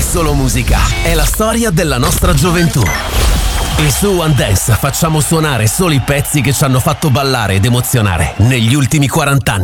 solo musica, è la storia della nostra gioventù. E su One Dance facciamo suonare solo i pezzi che ci hanno fatto ballare ed emozionare negli ultimi 40 anni.